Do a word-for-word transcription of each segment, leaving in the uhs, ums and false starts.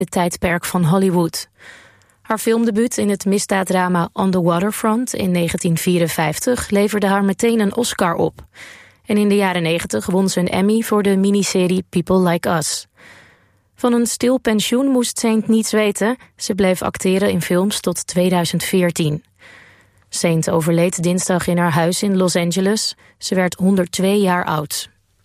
het tijdperk van Hollywood. Haar filmdebuut in het misdaaddrama On the Waterfront in negentien vierenvijftig leverde haar meteen een Oscar op. En in de jaren negentig won ze een Emmy voor de miniserie People Like Us. Van een stil pensioen moest Saint niets weten. Ze bleef acteren in films tot tweeduizend veertien. Saint overleed dinsdag in haar huis in Los Angeles. Ze werd honderdtwee jaar oud.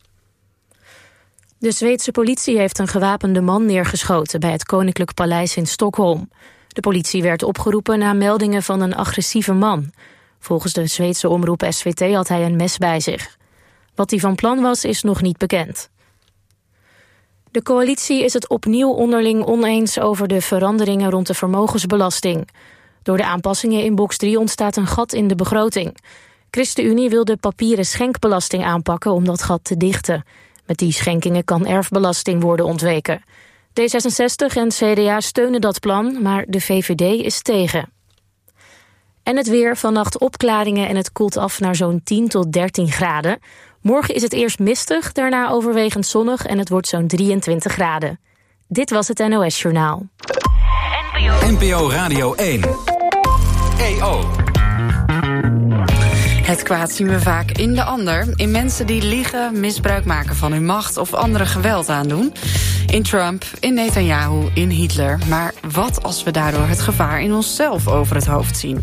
De Zweedse politie heeft een gewapende man neergeschoten bij het Koninklijk Paleis in Stockholm. De politie werd opgeroepen na meldingen van een agressieve man. Volgens de Zweedse omroep S V T had hij een mes bij zich. Wat hij van plan was, is nog niet bekend. De coalitie is het opnieuw onderling oneens over de veranderingen rond de vermogensbelasting. Door de aanpassingen in box drie ontstaat een gat in de begroting. ChristenUnie wil de papieren schenkbelasting aanpakken om dat gat te dichten. Met die schenkingen kan erfbelasting worden ontweken. D zesenzestig en C D A steunen dat plan, maar de V V D is tegen. En het weer, vannacht opklaringen en het koelt af naar zo'n tien tot dertien graden. Morgen is het eerst mistig, daarna overwegend zonnig en het wordt zo'n drieëntwintig graden. Dit was het N O S Journaal. N P O Radio één. E O. Het kwaad zien we vaak in de ander. In mensen die liegen, misbruik maken van hun macht of andere geweld aandoen. In Trump, in Netanyahu, in Hitler. Maar wat als we daardoor het gevaar in onszelf over het hoofd zien?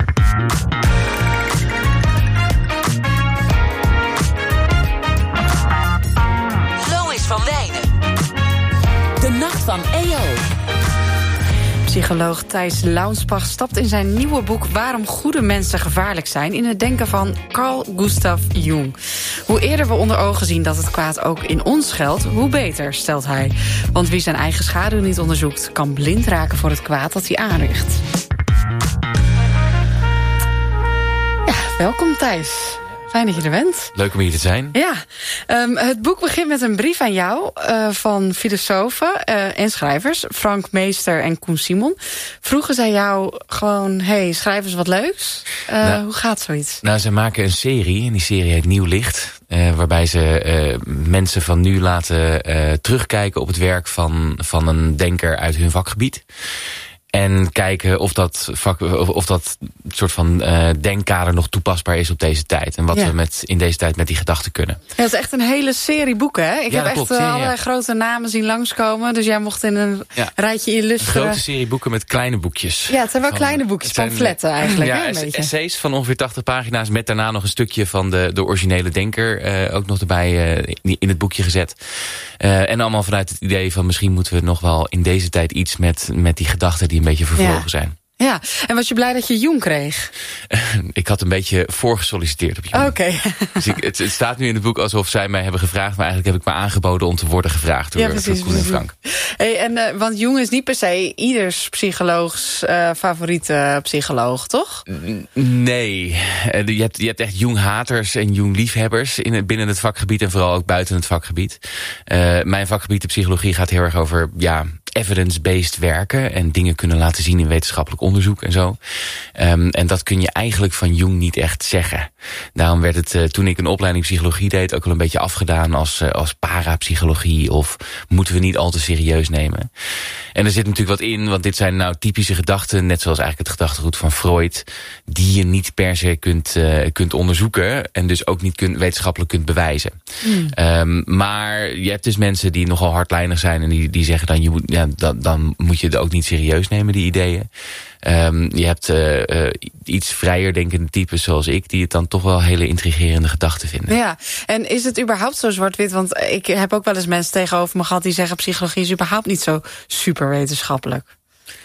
Lois van Wijnen. De Nacht van E O. Psycholoog Thijs Launsbach stapt in zijn nieuwe boek Waarom goede mensen gevaarlijk zijn in het denken van Carl Gustav Jung. Hoe eerder we onder ogen zien dat het kwaad ook in ons geldt, hoe beter, stelt hij. Want wie zijn eigen schaduw niet onderzoekt, kan blind raken voor het kwaad dat hij aanricht. Ja, welkom Thijs. Fijn dat je er bent. Leuk om hier te zijn. Ja, um, het boek begint met een brief aan jou uh, van filosofen uh, en schrijvers. Frank Meester en Koen Simon. Vroegen zij jou gewoon, hey, schrijf eens wat leuks. Uh, nou, hoe gaat zoiets? Nou, ze maken een serie en die serie heet Nieuw Licht. Uh, waarbij ze uh, mensen van nu laten uh, terugkijken op het werk van, van een denker uit hun vakgebied. En kijken of dat, vak, of dat soort van uh, denkkader nog toepasbaar is op deze tijd. En wat ja. we met, in deze tijd met die gedachten kunnen. Ja, het is echt een hele serie boeken, hè? Ik ja, heb echt klopt, uh, ja, allerlei ja. grote namen zien langskomen. Dus jij mocht in een ja. rijtje illustren. Een grote serie boeken met kleine boekjes. Ja, het zijn wel van, kleine boekjes, pamfletten eigenlijk. Ja, hè, een es, beetje. essays van ongeveer tachtig pagina's. Met daarna nog een stukje van de, de originele denker. Uh, ook nog erbij uh, in het boekje gezet. Uh, en allemaal vanuit het idee van misschien moeten we nog wel in deze tijd iets met, met die gedachten die een beetje vervlogen ja. zijn. Ja, en was je blij dat je Jung kreeg? Ik had een beetje voorgesolliciteerd op Jung. Oké. Okay. Dus ik, het, het staat nu in het boek alsof zij mij hebben gevraagd, maar eigenlijk heb ik me aangeboden om te worden gevraagd door, ja, precies, door Koen en Frank. Hey, en, uh, want Jung is niet per se ieders psycholoogs uh, favoriete psycholoog, toch? Nee. Uh, je, hebt, je hebt echt Jung-haters en Jung-liefhebbers in het, binnen het vakgebied en vooral ook buiten het vakgebied. Uh, mijn vakgebied, de psychologie, gaat heel erg over ja, evidence-based werken en dingen kunnen laten zien in wetenschappelijk onderzoek en zo. Um, en dat kun je eigenlijk van Jung niet echt zeggen. Daarom werd het, uh, toen ik een opleiding psychologie deed, ook al een beetje afgedaan als, uh, als parapsychologie of moeten we niet al te serieus nemen. En er zit natuurlijk wat in, want dit zijn nou typische gedachten, net zoals eigenlijk het gedachtegoed van Freud, die je niet per se kunt, uh, kunt onderzoeken en dus ook niet kunt, wetenschappelijk kunt bewijzen. Mm. Um, maar je hebt dus mensen die nogal hardlijnig zijn en die, die zeggen dan, je moet, ja, dan, dan moet je het ook niet serieus nemen, die ideeën. Um, je hebt uh, uh, iets vrijer denkende types zoals ik, die het dan toch wel hele intrigerende gedachten vinden. Ja, en is het überhaupt zo zwart-wit? Want ik heb ook wel eens mensen tegenover me gehad die zeggen psychologie is überhaupt niet zo super wetenschappelijk.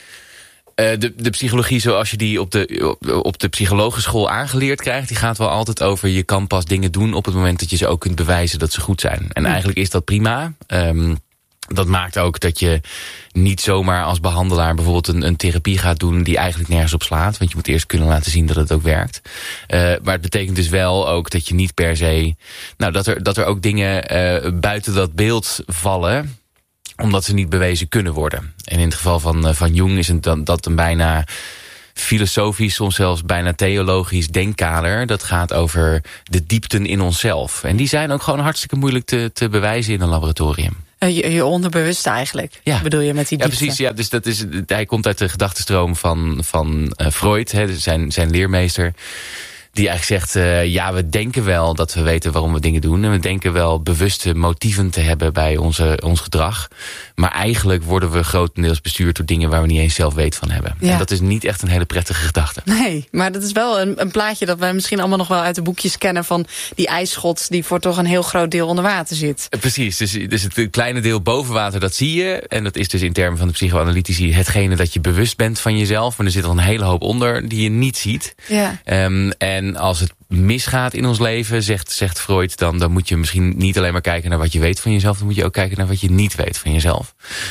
Uh, de, de psychologie zoals je die op de, op, op de psychologenschool aangeleerd krijgt, die gaat wel altijd over je kan pas dingen doen op het moment dat je ze ook kunt bewijzen dat ze goed zijn. En eigenlijk is dat prima. Um, Dat maakt ook dat je niet zomaar als behandelaar bijvoorbeeld een, een therapie gaat doen die eigenlijk nergens op slaat. Want je moet eerst kunnen laten zien dat het ook werkt. Uh, maar het betekent dus wel ook dat je niet per se, nou dat er, dat er ook dingen uh, buiten dat beeld vallen, omdat ze niet bewezen kunnen worden. En in het geval van, uh, van Jung is het dan, dat een bijna filosofisch, soms zelfs bijna theologisch denkkader. Dat gaat over de diepten in onszelf. En die zijn ook gewoon hartstikke moeilijk te, te bewijzen in een laboratorium. Uh, je, je onderbewuste eigenlijk, ja. bedoel je met die diepte? Ja, precies. Ja, dus dat is, hij komt uit de gedachtenstroom van, van uh, Freud, hè, zijn, zijn leermeester. Die eigenlijk zegt, uh, ja, we denken wel dat we weten waarom we dingen doen. En we denken wel bewuste motieven te hebben bij onze, ons gedrag. Maar eigenlijk worden we grotendeels bestuurd door dingen waar we niet eens zelf weet van hebben. Ja. En dat is niet echt een hele prettige gedachte. Nee, maar dat is wel een, een plaatje dat wij misschien allemaal nog wel uit de boekjes kennen van die ijsschot die voor toch een heel groot deel onder water zit. Precies, dus, dus het kleine deel boven water, dat zie je. En dat is dus in termen van de psychoanalytici hetgene dat je bewust bent van jezelf. Maar er zit al een hele hoop onder die je niet ziet. Ja. Um, en als het misgaat in ons leven, zegt, zegt Freud, dan, dan moet je misschien niet alleen maar kijken naar wat je weet van jezelf, dan moet je ook kijken naar wat je niet weet van jezelf.